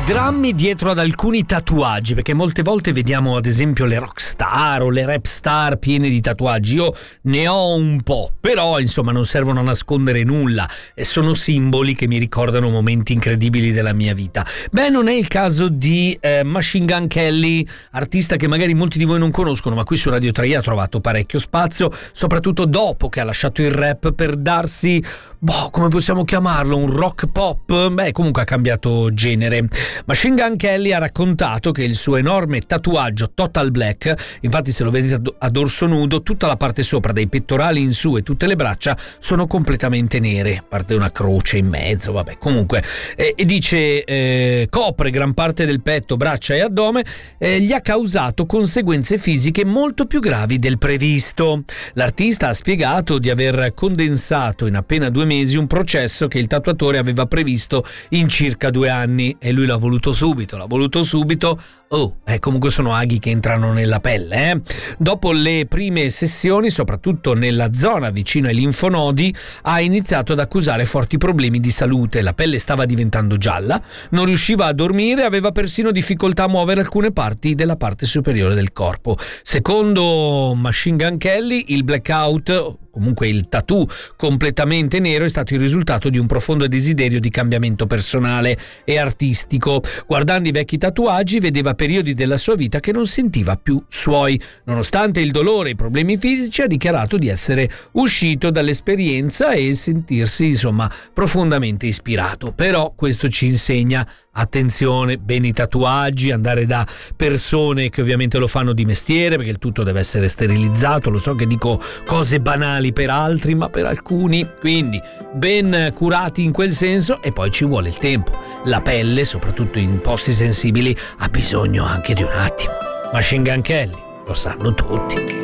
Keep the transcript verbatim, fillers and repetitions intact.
drammi dietro ad alcuni tatuaggi, perché molte volte vediamo ad esempio le rockstar o le rap star piene di tatuaggi. Io ne ho un po', però insomma non servono a nascondere nulla e sono simboli che mi ricordano momenti incredibili della mia vita. Beh, non è il caso di eh, Machine Gun Kelly, artista che magari molti di voi non conoscono, ma qui su Radio tre ha trovato parecchio spazio, soprattutto dopo che ha lasciato il rap per darsi, boh, come possiamo chiamarlo, un rock pop? Beh, comunque ha cambiato genere. Machine Gun Kelly ha raccontato che il suo enorme tatuaggio Total Black, infatti se lo vedete a dorso nudo, tutta la parte sopra, dai pettorali in su e tutte le braccia sono completamente nere, a parte una croce in mezzo, vabbè, comunque, e, e dice eh, copre gran parte del petto, braccia e addome, eh, gli ha causato conseguenze fisiche molto più gravi del previsto. L'artista ha spiegato di aver condensato in appena due mesi un processo che il tatuatore aveva previsto in circa due anni e lui l'ha voluto subito, l'ha voluto subito. Oh, eh, comunque sono aghi che entrano nella pelle, eh. Dopo le prime sessioni, soprattutto nella zona vicino ai linfonodi, ha iniziato ad accusare forti problemi di salute. La pelle stava diventando gialla, non riusciva a dormire, aveva persino difficoltà a muovere alcune parti della parte superiore del corpo. Secondo Machine Gun Kelly, il blackout, comunque il tattoo completamente nero, è stato il risultato di un profondo desiderio di cambiamento personale e artistico. Guardando i vecchi tatuaggi vedeva periodi della sua vita che non sentiva più suoi. Nonostante il dolore e i problemi fisici, ha dichiarato di essere uscito dall'esperienza e sentirsi insomma profondamente ispirato. Però questo ci insegna attenzione, bene i tatuaggi, andare da persone che ovviamente lo fanno di mestiere, perché il tutto deve essere sterilizzato. Lo so che dico cose banali per altri, ma per alcuni, quindi ben curati in quel senso, e poi ci vuole il tempo. La pelle, soprattutto in posti sensibili, ha bisogno anche di un attimo. Machine Gun Kelly, lo sanno tutti.